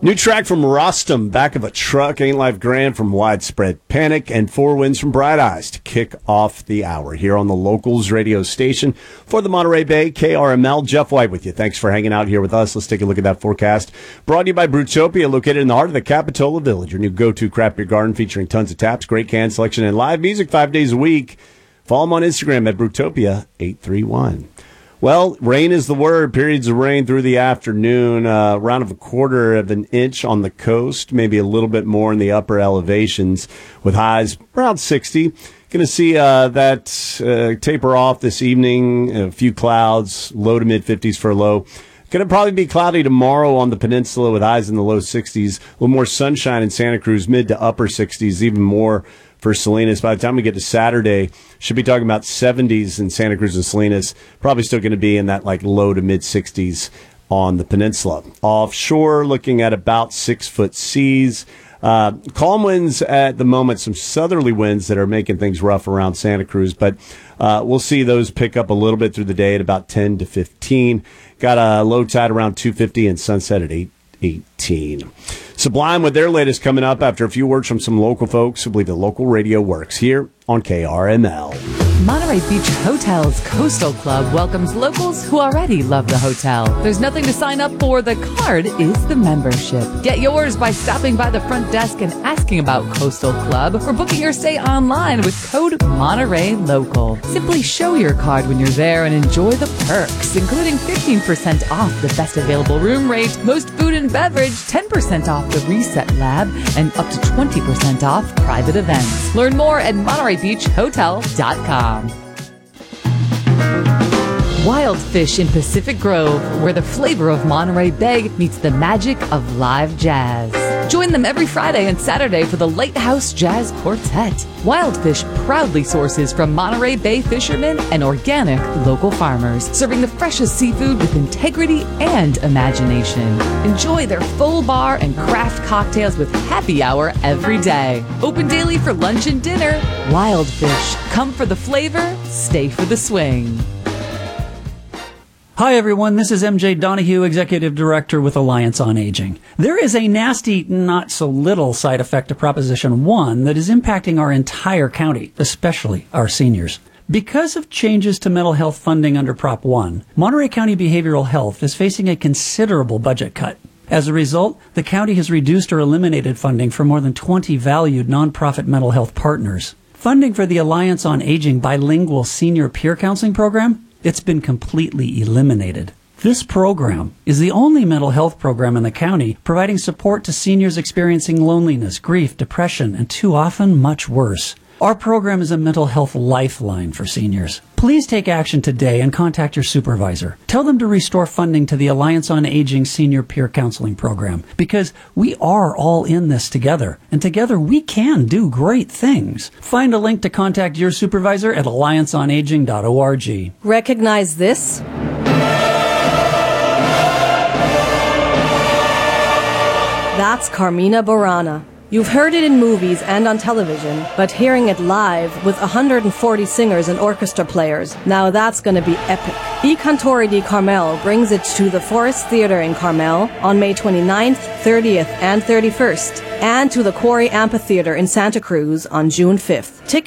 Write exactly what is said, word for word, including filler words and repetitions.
New track from Rostam, Back of a Truck, Ain't Life Grand from Widespread Panic, and Four Winds from Bright Eyes to kick off the hour here on the Locals radio station for the Monterey Bay, K R M L. Jeff White with you. Thanks for hanging out here with us. Let's take a look at that forecast. Brought to you by Brewtopia, located in the heart of the Capitola Village, your new go-to craft beer garden featuring tons of taps, great can selection, and live music five days a week. Follow them on Instagram at Brewtopia eight three one. Well, rain is the word. Periods of rain through the afternoon. Uh, around of a quarter of an inch on the coast, maybe a little bit more in the upper elevations, with highs around sixty. Going to see uh, that uh, taper off this evening. A few clouds, low to mid fifties for a low. Going to probably be cloudy tomorrow on the peninsula with highs in the low sixties. A little more sunshine in Santa Cruz, mid to upper sixties, even more for Salinas. By the time we get to Saturday, should be talking about seventies in Santa Cruz and Salinas. Probably still going to be in that like low to mid sixties on the peninsula. Offshore, looking at about six foot seas. Uh, calm winds at the moment, some southerly winds that are making things rough around Santa Cruz, but uh, we'll see those pick up a little bit through the day at about ten to fifteen. Got a low tide around two fifty and sunset at eight eighteen. Sublime with their latest coming up after a few words from some local folks who believe the local radio works here on K R M L. Monterey Beach Hotel's Coastal Club welcomes locals who already love the hotel. There's nothing to sign up for. The card is the membership. Get yours by stopping by the front desk and asking about Coastal Club or booking your stay online with code Monterey Local. Simply show your card when you're there and enjoy the perks, including fifteen percent off the best available room rate, most food and beverage, ten percent off the Reset Lab, and up to twenty percent off private events. Learn more at Monterey Beach Hotel dot com. Wild Fish in Pacific Grove, where the flavor of Monterey Bay meets the magic of live jazz. Join them every Friday and Saturday for the Lighthouse Jazz Quartet. Wild Fish proudly sources from Monterey Bay fishermen and organic local farmers, serving the freshest seafood with integrity and imagination. Enjoy their full bar and craft cocktails with happy hour every day. Open daily for lunch and dinner. Wild Fish. Come for the flavor, stay for the swing. Hi, everyone. This is M J Donahue, Executive Director with Alliance on Aging. There is a nasty, not so little side effect to Proposition one that is impacting our entire county, especially our seniors. Because of changes to mental health funding under Prop one, Monterey County Behavioral Health is facing a considerable budget cut. As a result, the county has reduced or eliminated funding for more than twenty valued nonprofit mental health partners. Funding for the Alliance on Aging Bilingual Senior Peer Counseling Program, it's been completely eliminated. This program is the only mental health program in the county providing support to seniors experiencing loneliness, grief, depression, and too often much worse. Our program is a mental health lifeline for seniors. Please take action today and contact your supervisor. Tell them to restore funding to the Alliance on Aging Senior Peer Counseling Program, because we are all in this together, and together we can do great things. Find a link to contact your supervisor at alliance on aging dot org. Recognize this? That's Carmina Burana. You've heard it in movies and on television, but hearing it live with one hundred forty singers and orchestra players, now that's going to be epic. I Cantori di Carmel brings it to the Forest Theatre in Carmel on May twenty-ninth, thirtieth, and thirty-first, and to the Quarry Amphitheatre in Santa Cruz on June fifth. Tickets